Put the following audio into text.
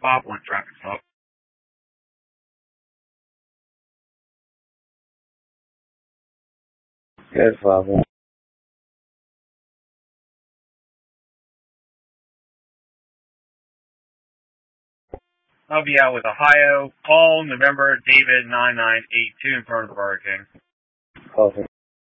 5-1 traffic stop. Yes, 5-1. I'll be out with Ohio, Paul, November, David, 9982 in front of the Burger King. Copy.